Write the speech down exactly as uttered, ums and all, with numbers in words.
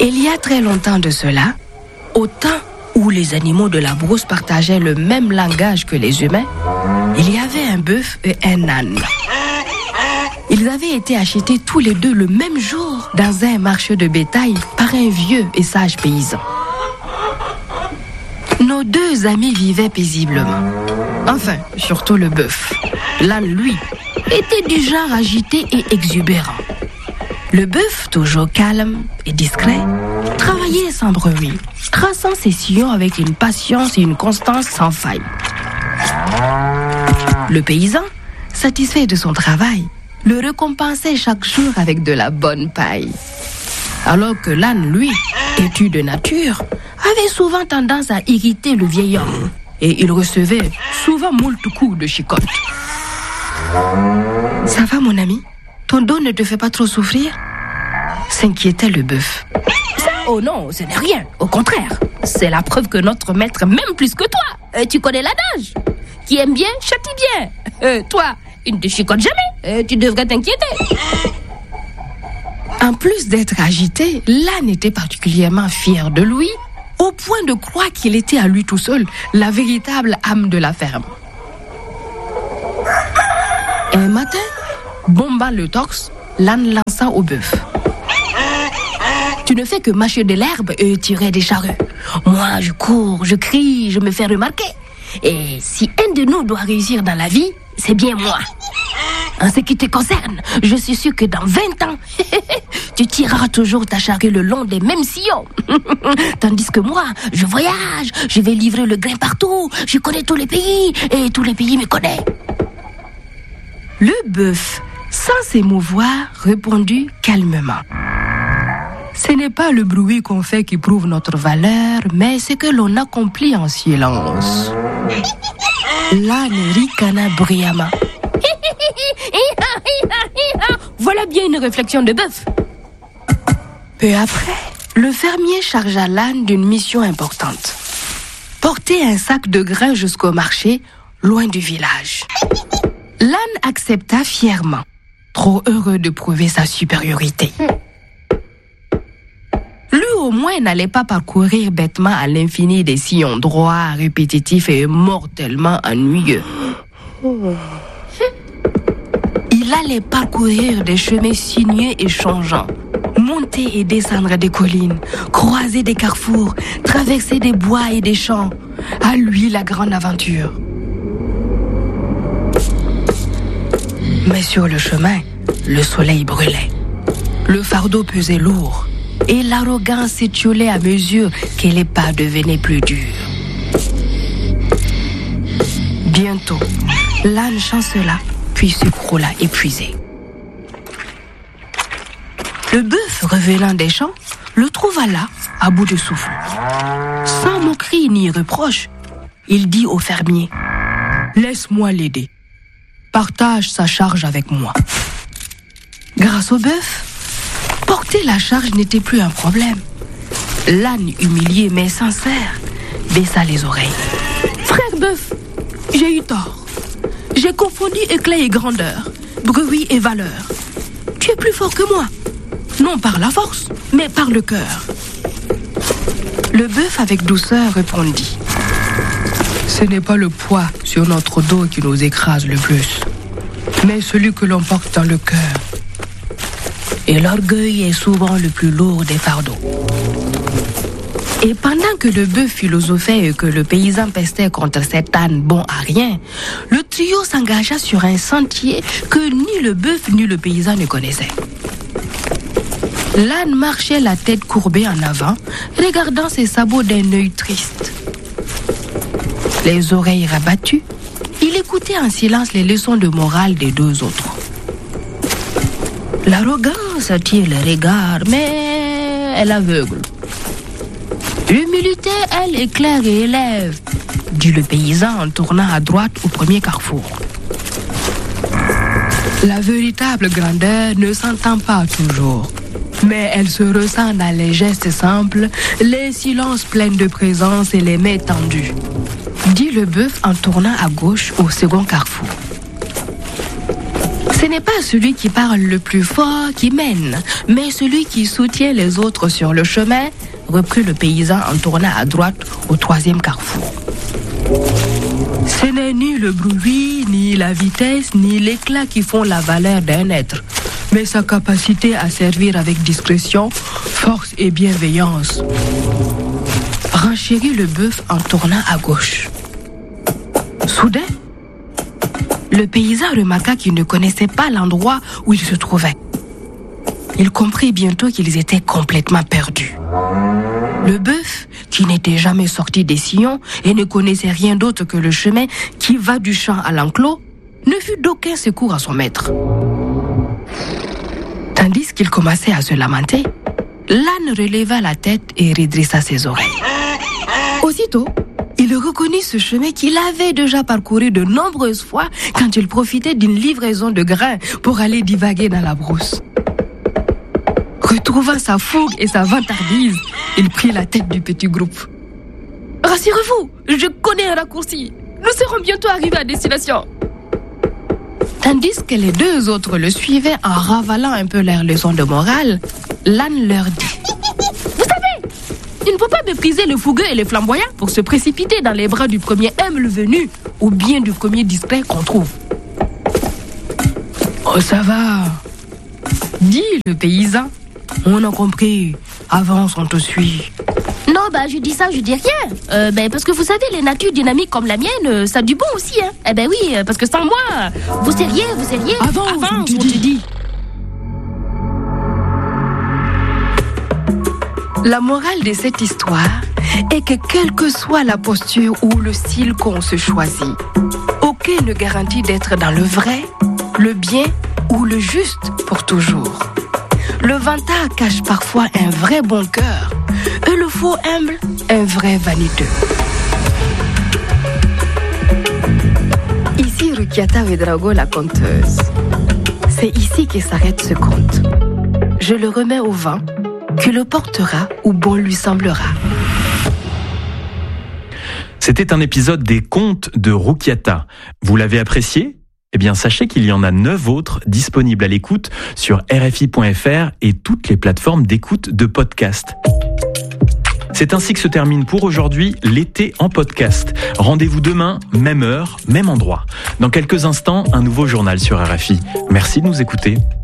Il y a très longtemps de cela, au temps où les animaux de la brousse partageaient le même langage que les humains, il y avait un bœuf et un âne. Ils avaient été achetés tous les deux le même jour dans un marché de bétail par un vieux et sage paysan. Nos deux amis vivaient paisiblement. Enfin, surtout le bœuf. L'âne, lui, était du genre agité et exubérant. Le bœuf, toujours calme et discret, travaillait sans bruit, traçant ses sillons avec une patience et une constance sans faille. Le paysan, satisfait de son travail, le récompensait chaque jour avec de la bonne paille. Alors que l'âne, lui, têtu de nature, avait souvent tendance à irriter le vieil homme, et il recevait souvent moult coups de chicotte. « Ça va, mon ami? Ton dos ne te fait pas trop souffrir ?» s'inquiétait le bœuf. « Oh non, ce n'est rien. Au contraire, c'est la preuve que notre maître m'aime plus que toi. Euh, tu connais l'adage. Qui aime bien, châtie bien. Euh, toi, il ne te chicote jamais. Euh, tu devrais t'inquiéter. » En plus d'être agité, l'âne était particulièrement fier de lui, au point de croire qu'il était à lui tout seul la véritable âme de la ferme. Un matin, bombant le torse, l'âne lança au bœuf. « Tu ne fais que mâcher de l'herbe et tirer des charrues. Moi, je cours, je crie, je me fais remarquer. Et si un de nous doit réussir dans la vie, c'est bien moi. En ce qui te concerne, je suis sûr que dans vingt ans, tu tireras toujours ta charrue le long des mêmes sillons. Tandis que moi, je voyage, je vais livrer le grain partout, je connais tous les pays et tous les pays me connaissent. » Le bœuf, sans s'émouvoir, répondit calmement. « Ce n'est pas le bruit qu'on fait qui prouve notre valeur, mais ce que l'on accomplit en silence. » L'âne ricana bruyamment. Voilà bien une réflexion de bœuf. Peu après, le fermier chargea l'âne d'une mission importante. Porter un sac de grains jusqu'au marché, loin du village. L'âne accepta fièrement, trop heureux de prouver sa supériorité. Lui au moins n'allait pas parcourir bêtement à l'infini des sillons droits, répétitifs et mortellement ennuyeux. Il allait parcourir des chemins sinueux et changeants, monter et descendre des collines, croiser des carrefours, traverser des bois et des champs. À lui la grande aventure. Mais sur le chemin, le soleil brûlait. Le fardeau pesait lourd et l'arrogance s'étiolait à mesure que les pas devenaient plus durs. Bientôt, l'âne chancela, puis s'écroula épuisé. Le bœuf, revenant des champs, le trouva là, à bout de souffle. Sans moquerie ni reproche, il dit au fermier : « Laisse-moi l'aider. Partage sa charge avec moi. » Grâce au bœuf, porter la charge n'était plus un problème. L'âne, humilié mais sincère, baissa les oreilles. « Frère bœuf, j'ai eu tort. J'ai confondu éclat et grandeur, bruit et valeur. Tu es plus fort que moi, non par la force, mais par le cœur. » Le bœuf avec douceur répondit : « Ce n'est pas le poids sur notre dos qui nous écrase le plus, mais celui que l'on porte dans le cœur. Et l'orgueil est souvent le plus lourd des fardeaux. » Et pendant que le bœuf philosophait et que le paysan pestait contre cet âne bon à rien, le trio s'engagea sur un sentier que ni le bœuf ni le paysan ne connaissaient. L'âne marchait la tête courbée en avant, regardant ses sabots d'un œil triste. Les oreilles rabattues, il écoutait en silence les leçons de morale des deux autres. L'arrogance attire le regard, mais elle aveugle. L'humilité, elle, éclaire et élève, dit le paysan en tournant à droite au premier carrefour. La véritable grandeur ne s'entend pas toujours, mais elle se ressent dans les gestes simples, les silences pleins de présence et les mains tendues, dit le bœuf en tournant à gauche au second carrefour. Ce n'est pas celui qui parle le plus fort qui mène, mais celui qui soutient les autres sur le chemin, reprit le paysan en tournant à droite au troisième carrefour. Ce n'est ni le bruit, ni la vitesse, ni l'éclat qui font la valeur d'un être, mais sa capacité à servir avec discrétion, force et bienveillance. Renchérit le bœuf en tournant à gauche. Soudain, le paysan remarqua qu'il ne connaissait pas l'endroit où il se trouvait. Il comprit bientôt qu'ils étaient complètement perdus. Le bœuf, qui n'était jamais sorti des sillons et ne connaissait rien d'autre que le chemin qui va du champ à l'enclos, ne fut d'aucun secours à son maître. Tandis qu'il commençait à se lamenter, l'âne releva la tête et redressa ses oreilles. Aussitôt, il reconnut ce chemin qu'il avait déjà parcouru de nombreuses fois quand il profitait d'une livraison de grains pour aller divaguer dans la brousse. Retrouvant sa fougue et sa vantardise, il prit la tête du petit groupe. « Rassurez-vous, je connais un raccourci. Nous serons bientôt arrivés à destination. » Tandis que les deux autres le suivaient en ravalant un peu leurs leçons de morale, l'âne leur dit « Vous savez, il ne faut pas mépriser le fougueux et le flamboyant pour se précipiter dans les bras du premier humble venu ou bien du premier discret qu'on trouve. »« Oh, ça va, dit le paysan. On a compris. Avance, on te suit. » Non, bah je dis ça, je dis rien. Euh, ben, parce que vous savez, les natures dynamiques comme la mienne, ça a du bon aussi, hein. Eh ben oui, parce que sans moi, vous seriez, vous seriez. Avance, Avance on te dit. dit. La morale de cette histoire est que quelle que soit la posture ou le style qu'on se choisit, aucun ne garantit d'être dans le vrai, le bien ou le juste pour toujours. Le vantard cache parfois un vrai bon cœur et le faux humble, un vrai vaniteux. Ici Rukiata Ouedraogo, la conteuse. C'est ici que s'arrête ce conte. Je le remets au vent, que le portera où bon lui semblera. C'était un épisode des contes de Rukiata. Vous l'avez apprécié ? Eh bien, sachez qu'il y en a neuf autres disponibles à l'écoute sur R F I point F R et toutes les plateformes d'écoute de podcast. C'est ainsi que se termine pour aujourd'hui l'été en podcast. Rendez-vous demain, même heure, même endroit. Dans quelques instants, un nouveau journal sur R F I. Merci de nous écouter.